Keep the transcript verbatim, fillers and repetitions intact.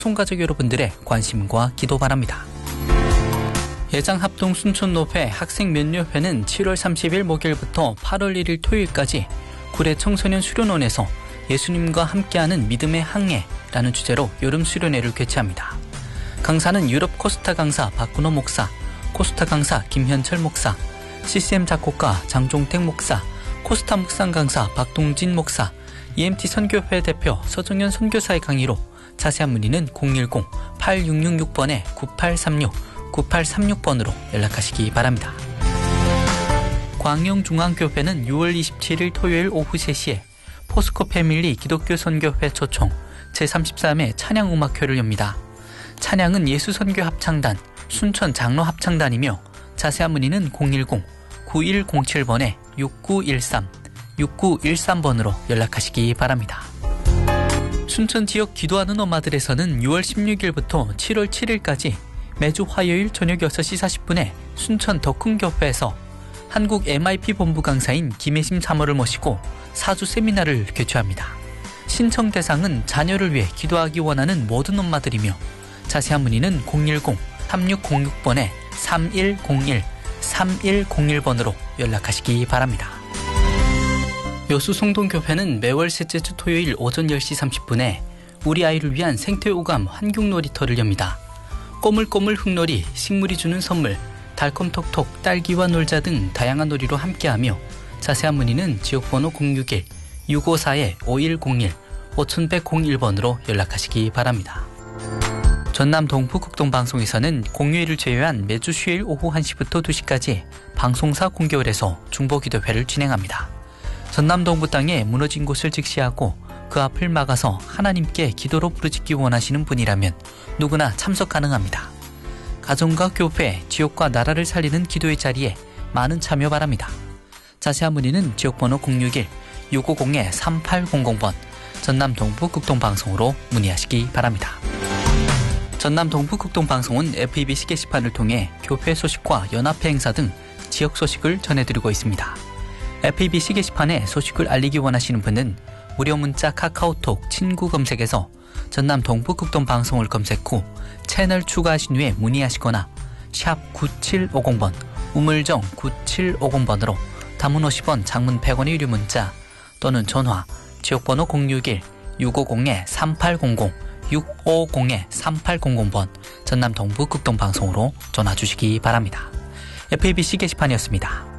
총가족 여러분들의 관심과 기도 바랍니다. 예장합동 순천노회 학생면류회는 칠월 삼십일 목요일부터 팔월 일일 토요일까지 구례 청소년 수련원에서 예수님과 함께하는 믿음의 항해라는 주제로 여름 수련회를 개최합니다. 강사는 유럽 코스타 강사 박근호 목사, 코스타 강사 김현철 목사, 씨씨엠 작곡가 장종택 목사, 코스타 묵상 강사 박동진 목사, 이엠티 선교회 대표 서정현 선교사의 강의로 자세한 문의는 공일공 팔육육육 번에 구팔삼육, 구팔삼육 번으로 연락하시기 바랍니다. 광영중앙교회는 유월 이십칠일 토요일 오후 세 시에 포스코 패밀리 기독교 선교회 초청 제삼십삼 회 찬양음악회를 엽니다. 찬양은 예수선교 합창단, 순천 장로 합창단이며 자세한 문의는 공일공 구일공칠 번에 육구일삼, 육구일삼 번으로 연락하시기 바랍니다. 순천 지역 기도하는 엄마들에서는 유월 십육일부터 칠월 칠일까지 매주 화요일 저녁 여섯 시 사십 분에 순천 덕흥교회에서 한국 엠아이피 본부 강사인 김혜심 사모를 모시고 사주 세미나를 개최합니다. 신청 대상은 자녀를 위해 기도하기 원하는 모든 엄마들이며 자세한 문의는 공일공 삼육공육 번에 삼일공일, 삼일공일 번으로 연락하시기 바랍니다. 여수송동교회는 매월 셋째 주 토요일 오전 열 시 삼십 분에 우리 아이를 위한 생태오감 환경놀이터를 엽니다. 꼬물꼬물 흙놀이, 식물이 주는 선물, 달콤톡톡, 딸기와 놀자 등 다양한 놀이로 함께하며 자세한 문의는 지역번호 공육일, 육오사 오일공일, 오천백일 번으로 연락하시기 바랍니다. 전남 동부극동방송에서는 공휴일을 제외한 매주 휴일 오후 한 시부터 두 시까지 방송사 공개월에서 중보기도회를 진행합니다. 전남 동부 땅에 무너진 곳을 직시하고 그 앞을 막아서 하나님께 기도로 부르짖기 원하시는 분이라면 누구나 참석 가능합니다. 가정과 교회, 지역과 나라를 살리는 기도의 자리에 많은 참여 바랍니다. 자세한 문의는 지역번호 공육일, 육오공 삼팔공공 번 전남 동부극동방송으로 문의하시기 바랍니다. 전남 동부극동방송은 에프이비씨 게시판을 통해 교회 소식과 연합회 행사 등 지역 소식을 전해드리고 있습니다. 에프이비씨 게시판에 소식을 알리기 원하시는 분은 무료 문자 카카오톡 친구 검색에서 전남 동부극동방송을 검색 후 채널 추가하신 후에 문의하시거나 샵 구칠오공 번, 우물정 구칠오공 번으로 단문 오십 원, 장문 백 원의 유료 문자 또는 전화 지역번호 공육일, 육오공 삼팔공공, 육오공 삼팔공공 번 전남 동부극동방송으로 전화 주시기 바랍니다. 에프이비씨 게시판이었습니다.